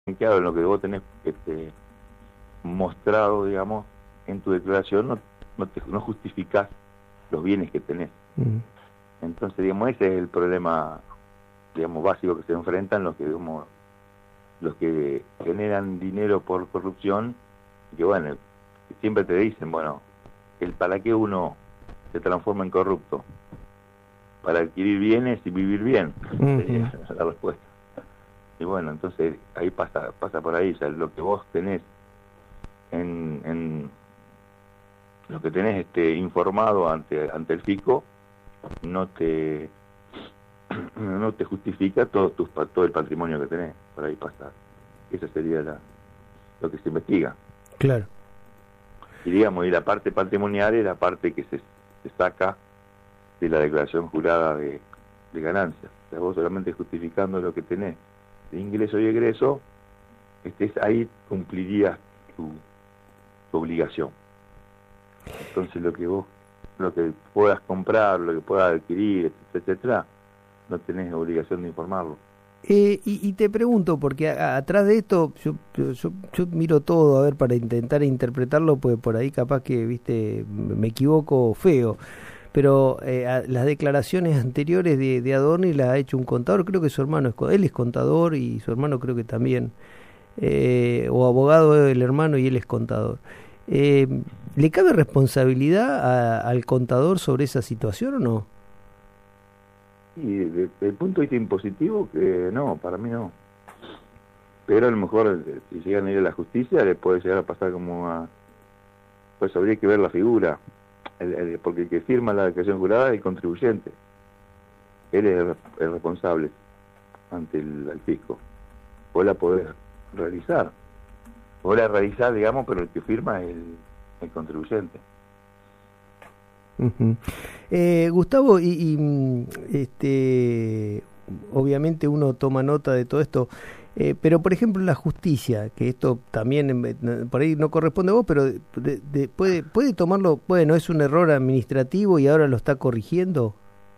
claro, en lo que vos tenés mostrado, digamos, en tu declaración, no justificás los bienes que tenés. Entonces, digamos, ese es el problema, digamos, básico que se enfrentan digamos, los que generan dinero por corrupción, y que bueno, siempre te dicen, bueno, ¿para qué uno se transforma en corrupto? Para adquirir bienes y vivir bien. Esa es la respuesta. Y bueno, entonces ahí pasa por ahí, o sea, lo que vos tenés en lo que tenés informado ante el fisco no te justifica todo el patrimonio que tenés. Por ahí pasa. Eso sería lo que se investiga. Claro. Y digamos, y la parte patrimonial es la parte que se saca de la declaración jurada de ganancias. O sea, vos solamente justificando lo que tenés de ingreso y egreso, ahí cumplirías tu obligación. Entonces lo que puedas comprar, lo que puedas adquirir, etcétera, no tenés obligación de informarlo. Y te pregunto, porque atrás de esto yo miro todo, a ver, para intentar interpretarlo, pues por ahí capaz que, viste, me equivoco feo, pero las declaraciones anteriores de Adorni las ha hecho un contador, creo que su hermano él es contador y su hermano creo que también, o abogado el hermano y él es contador. ¿Le cabe responsabilidad al contador sobre esa situación o no? Y desde el punto de vista impositivo, que no, para mí no. Pero a lo mejor, si llegan a ir a la justicia, le puede llegar a pasar pues habría que ver la figura, porque el que firma la declaración jurada es el contribuyente. Él es el responsable ante el fisco. Vos la podés realizar. Vos la realizás, digamos, pero el que firma es el contribuyente. Gustavo, obviamente uno toma nota de todo esto, pero por ejemplo la justicia, que esto también por ahí no corresponde a vos, pero puede tomarlo, bueno, es un error administrativo y ahora lo está corrigiendo.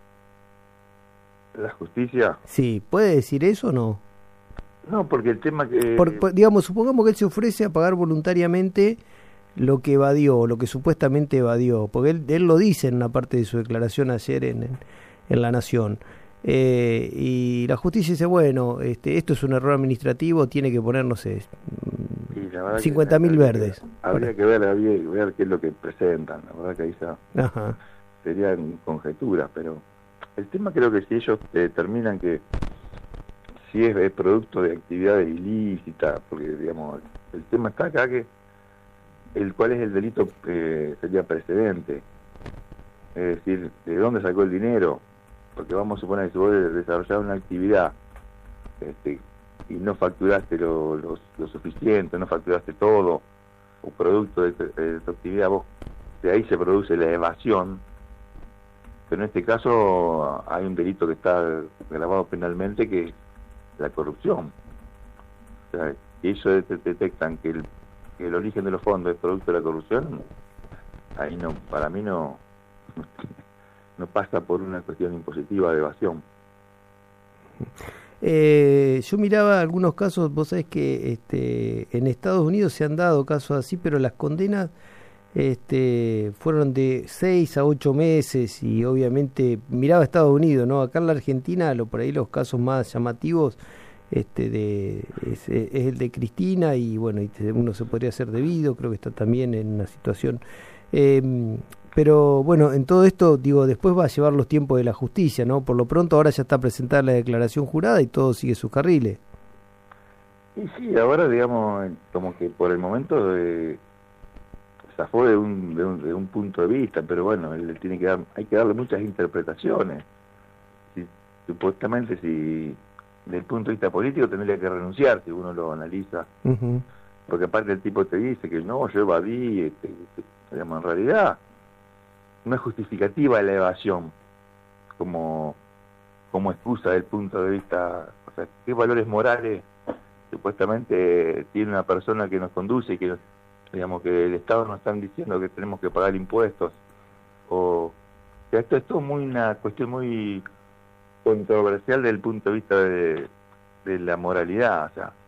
¿La justicia? Sí, ¿puede decir eso o no? No, porque el tema que... digamos, supongamos que él se ofrece a pagar voluntariamente lo que evadió, lo que supuestamente evadió, porque él lo dice en una parte de su declaración ayer en La Nación, y la justicia dice, bueno, esto es un error administrativo, tiene que poner, no sé, 50.000 verdes. Habría que ver qué es lo que presentan, la verdad que ahí sería conjetura, pero el tema creo que si ellos determinan que si es producto de actividades ilícitas, porque digamos, el tema está acá que cuál es el delito que sería precedente, es decir, de dónde sacó el dinero, porque vamos a suponer que si vos desarrollás una actividad y no facturaste lo suficiente, no facturaste todo, o producto de tu actividad, de ahí se produce la evasión, pero en este caso hay un delito que está grabado penalmente, que es la corrupción. O sea, si ellos detectan que el origen de los fondos es producto de la corrupción, ahí no, para mí no pasa por una cuestión impositiva de evasión. Yo miraba algunos casos, vos sabés que en Estados Unidos se han dado casos así, pero las condenas fueron de 6 a 8 meses y obviamente miraba Estados Unidos, ¿no? Acá en la Argentina por ahí los casos más llamativos es el de Cristina y bueno, uno se podría hacer debido, creo que está también en una situación, pero bueno, en todo esto digo, después va a llevar los tiempos de la justicia, ¿no? Por lo pronto ahora ya está presentada la declaración jurada y todo sigue sus carriles. Y sí, ahora digamos como que por el momento zafó de un punto de vista, pero bueno, él hay que darle muchas interpretaciones. Supuestamente si desde el punto de vista político tendría que renunciar si uno lo analiza, porque aparte el tipo te dice que no, yo evadí, digamos, en realidad no es justificativa la evasión como excusa del punto de vista, o sea, qué valores morales supuestamente tiene una persona que nos conduce y que digamos que el Estado nos están diciendo que tenemos que pagar impuestos, o sea, esto es todo una cuestión muy controversial desde el punto de vista de la moralidad, o sea,